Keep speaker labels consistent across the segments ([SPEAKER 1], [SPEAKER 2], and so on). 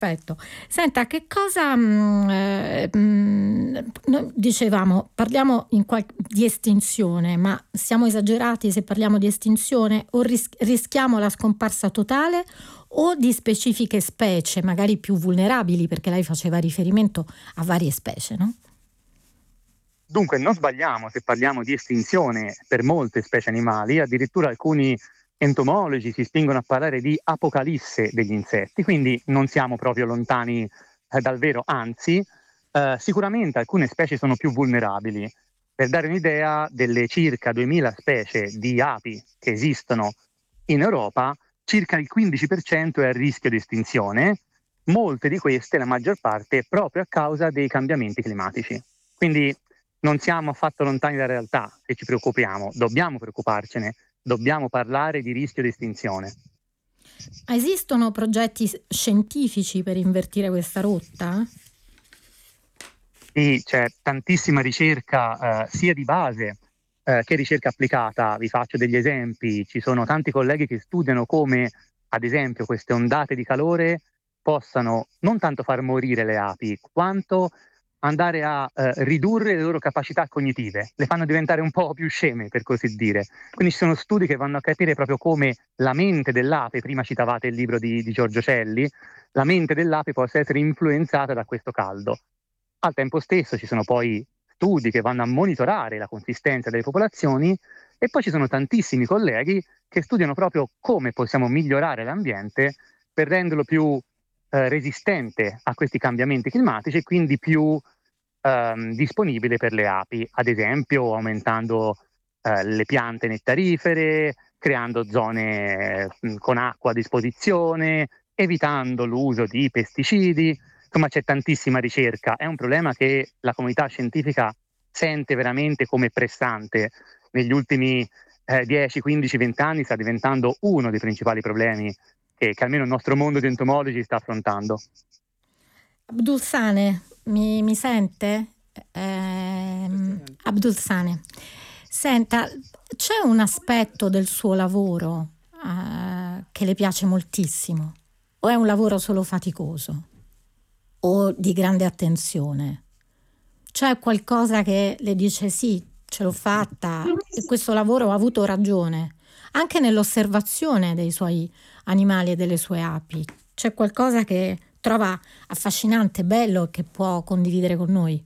[SPEAKER 1] Perfetto. Senta, che cosa noi dicevamo, parliamo di estinzione, ma siamo esagerati se parliamo di estinzione o rischiamo la scomparsa totale o di specifiche specie, magari più vulnerabili, perché lei faceva riferimento a varie specie, no?
[SPEAKER 2] Dunque, non sbagliamo se parliamo di estinzione per molte specie animali, addirittura alcuni entomologi si spingono a parlare di apocalisse degli insetti, quindi non siamo proprio lontani dal vero, anzi, sicuramente alcune specie sono più vulnerabili. Per dare un'idea, delle circa 2000 specie di api che esistono in Europa, circa il 15% è a rischio di estinzione, molte di queste, la maggior parte, proprio a causa dei cambiamenti climatici. Quindi non siamo affatto lontani dalla realtà se ci preoccupiamo, dobbiamo preoccuparcene, dobbiamo parlare di rischio di estinzione.
[SPEAKER 1] Esistono progetti scientifici per invertire questa rotta?
[SPEAKER 2] Sì, c'è tantissima ricerca sia di base che ricerca applicata. Vi faccio degli esempi: ci sono tanti colleghi che studiano come, ad esempio, queste ondate di calore possano non tanto far morire le api, quanto andare a ridurre le loro capacità cognitive, le fanno diventare un po' più sceme, per così dire. Quindi ci sono studi che vanno a capire proprio come la mente dell'ape, prima citavate il libro di Giorgio Celli, la mente dell'ape possa essere influenzata da questo caldo. Al tempo stesso ci sono poi studi che vanno a monitorare la consistenza delle popolazioni e poi ci sono tantissimi colleghi che studiano proprio come possiamo migliorare l'ambiente per renderlo più resistente a questi cambiamenti climatici e quindi più disponibile per le api, ad esempio aumentando le piante nettarifere, creando zone con acqua a disposizione, evitando l'uso di pesticidi. Insomma, c'è tantissima ricerca, è un problema che la comunità scientifica sente veramente come pressante. Negli ultimi 10, 15, 20 anni sta diventando uno dei principali problemi che almeno il nostro mondo di entomologi sta affrontando.
[SPEAKER 1] Abdul Sane, mi sente? Abdul Sane, senta, c'è un aspetto del suo lavoro che le piace moltissimo? O è un lavoro solo faticoso? O di grande attenzione? C'è qualcosa che le dice sì, ce l'ho fatta e questo lavoro ha avuto ragione? Anche nell'osservazione dei suoi animali e delle sue api. C'è qualcosa che trova affascinante, bello e che può condividere con noi?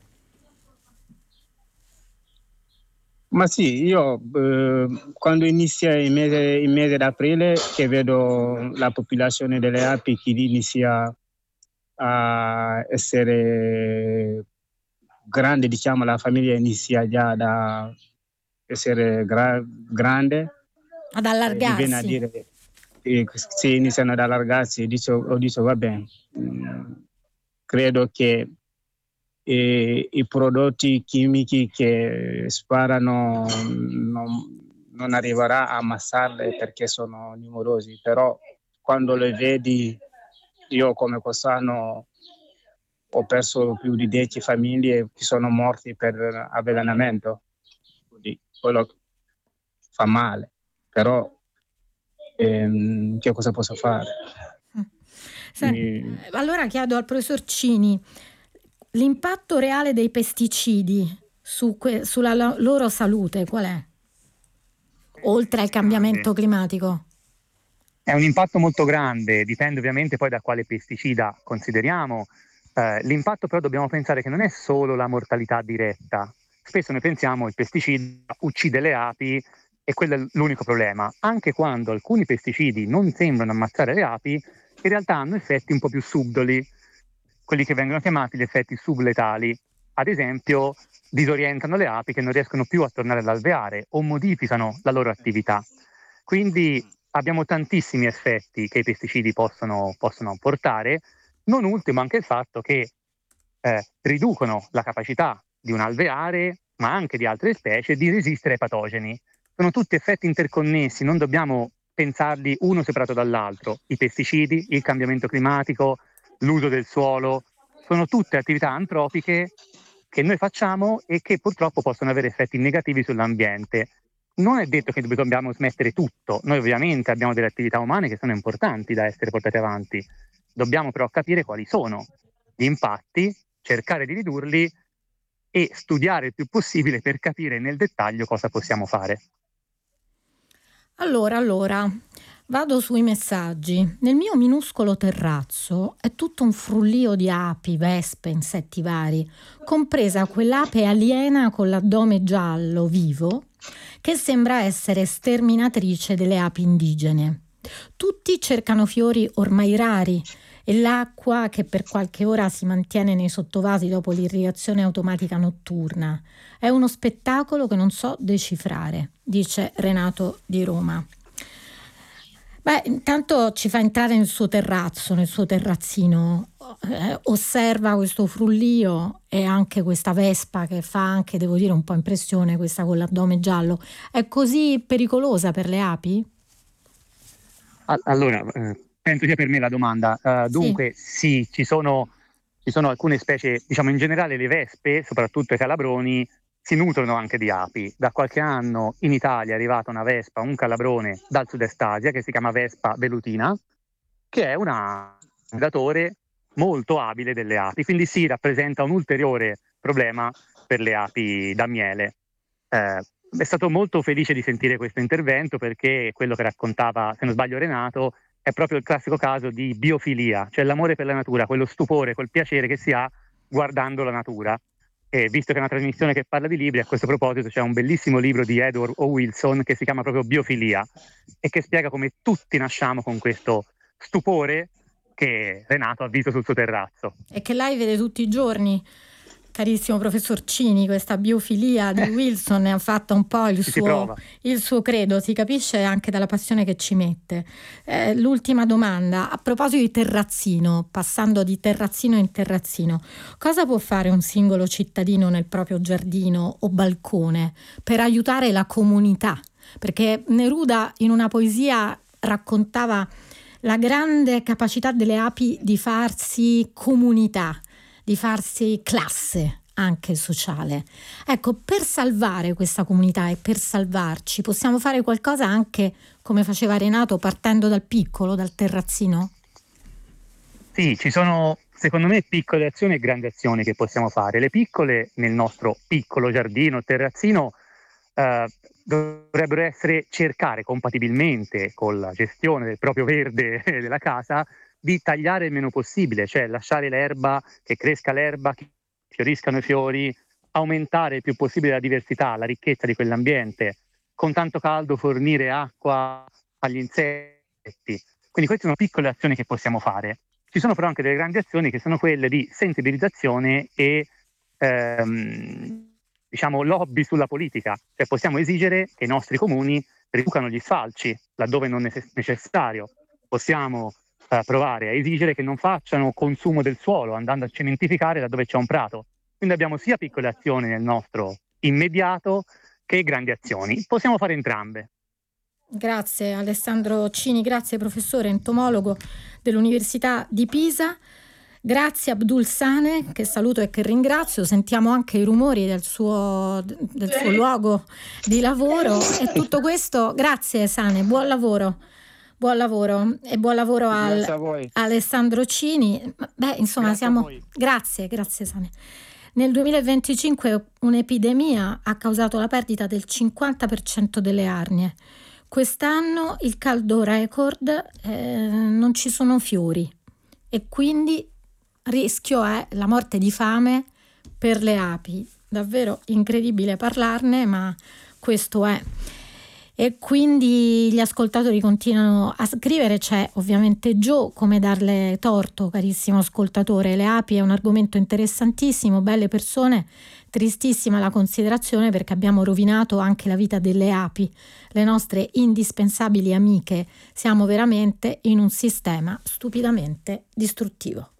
[SPEAKER 3] Ma sì, io quando inizia il mese d'aprile che vedo la popolazione delle api che inizia a essere grande, diciamo, la famiglia inizia già da essere grande,
[SPEAKER 1] Ad
[SPEAKER 3] mi viene a
[SPEAKER 1] allargarsi.
[SPEAKER 3] dire se iniziano ad allargarsi, ho detto va bene, credo che i prodotti chimici che sparano non arriverà a ammazzarle perché sono numerosi, però quando le vedi, io come quest'anno ho perso più di 10 famiglie che sono morti per avvelenamento, quindi quello fa male, però che cosa posso fare?
[SPEAKER 1] Allora chiedo al professor Cini, l'impatto reale dei pesticidi sulla loro salute qual è? Oltre al cambiamento climatico?
[SPEAKER 2] È un impatto molto grande, dipende ovviamente poi da quale pesticida consideriamo. L'impatto però dobbiamo pensare che non è solo la mortalità diretta. Spesso noi pensiamo che il pesticida uccide le api e quello è l'unico problema. Anche quando alcuni pesticidi non sembrano ammazzare le api, in realtà hanno effetti un po' più subdoli, quelli che vengono chiamati gli effetti subletali. Ad esempio, disorientano le api che non riescono più a tornare all'alveare o modificano la loro attività. Quindi abbiamo tantissimi effetti che i pesticidi possono portare, non ultimo anche il fatto che riducono la capacità di un alveare, ma anche di altre specie, di resistere ai patogeni. Sono tutti effetti interconnessi, non dobbiamo pensarli uno separato dall'altro. I pesticidi, il cambiamento climatico, l'uso del suolo, sono tutte attività antropiche che noi facciamo e che purtroppo possono avere effetti negativi sull'ambiente. Non è detto che dobbiamo smettere tutto, noi ovviamente abbiamo delle attività umane che sono importanti da essere portate avanti, Dobbiamo però capire quali sono gli impatti, cercare di ridurli e studiare il più possibile per capire nel dettaglio cosa possiamo fare.
[SPEAKER 1] Allora, vado sui messaggi. Nel mio minuscolo terrazzo è tutto un frullio di api, vespe, insetti vari, compresa quell'ape aliena con l'addome giallo vivo che sembra essere sterminatrice delle api indigene. Tutti cercano fiori ormai rari e l'acqua che per qualche ora si mantiene nei sottovasi dopo l'irrigazione automatica notturna. È uno spettacolo che non so decifrare, dice Renato di Roma. Beh, intanto ci fa entrare nel suo terrazzo, nel suo terrazzino, osserva questo frullio e anche questa vespa che fa anche, devo dire, un po' impressione, questa con l'addome giallo. È così pericolosa per le api?
[SPEAKER 2] Allora, penso sia per me la domanda. Dunque, sì, ci sono alcune specie, diciamo in generale le vespe, soprattutto i calabroni, si nutrono anche di api. Da qualche anno in Italia è arrivata una vespa, un calabrone dal Sud-Est Asia che si chiama Vespa velutina, che è un predatore molto abile delle api, quindi sì, rappresenta un ulteriore problema per le api da miele. È stato molto felice di sentire questo intervento perché quello che raccontava, se non sbaglio, Renato, è proprio il classico caso di biofilia, cioè l'amore per la natura, quello stupore, quel piacere che si ha guardando la natura. E visto che è una trasmissione che parla di libri, a questo proposito c'è un bellissimo libro di Edward O. Wilson che si chiama proprio Biofilia e che spiega come tutti nasciamo con questo stupore che Renato ha visto sul suo terrazzo.
[SPEAKER 1] E che lei vede tutti i giorni, carissimo professor Cini, questa biofilia di Wilson ne ha fatto un po' il suo credo, si capisce anche dalla passione che ci mette. L'ultima domanda, a proposito di terrazzino, passando di terrazzino in terrazzino, cosa può fare un singolo cittadino nel proprio giardino o balcone per aiutare la comunità? Perché Neruda in una poesia raccontava la grande capacità delle api di farsi comunità, di farsi classe anche sociale. Ecco, per salvare questa comunità e per salvarci possiamo fare qualcosa anche come faceva Renato, partendo dal piccolo, dal terrazzino?
[SPEAKER 2] Sì, ci sono secondo me piccole azioni e grandi azioni che possiamo fare. Le piccole nel nostro piccolo giardino, terrazzino, dovrebbero essere cercare compatibilmente con la gestione del proprio verde della casa di tagliare il meno possibile, cioè lasciare l'erba, che cresca l'erba, che fioriscano i fiori, aumentare il più possibile la diversità, la ricchezza di quell'ambiente, con tanto caldo fornire acqua agli insetti. Quindi queste sono piccole azioni che possiamo fare. Ci sono però anche delle grandi azioni che sono quelle di sensibilizzazione e diciamo lobby sulla politica, cioè possiamo esigere che i nostri comuni riducano gli sfalci laddove non è necessario, possiamo provare a esigere che non facciano consumo del suolo andando a cementificare laddove c'è un prato. Quindi abbiamo sia piccole azioni nel nostro immediato che grandi azioni. Possiamo fare entrambe.
[SPEAKER 1] Grazie Alessandro Cini, grazie professore entomologo dell'Università di Pisa. Grazie Abdul Sane, che saluto e che ringrazio. Sentiamo anche i rumori del suo luogo di lavoro e tutto questo. Grazie Sane, buon lavoro e buon lavoro a Alessandro Cini. Beh, insomma, grazie Sane. Nel 2025 un'epidemia ha causato la perdita del 50% delle arnie. Quest'anno il caldo record, non ci sono fiori e quindi rischio è la morte di fame per le api. Davvero incredibile parlarne, ma questo è. E quindi gli ascoltatori continuano a scrivere. C'è ovviamente Gio, come darle torto, carissimo ascoltatore. Le api è un argomento interessantissimo, belle persone, tristissima la considerazione perché abbiamo rovinato anche la vita delle api, le nostre indispensabili amiche. Siamo veramente in un sistema stupidamente distruttivo.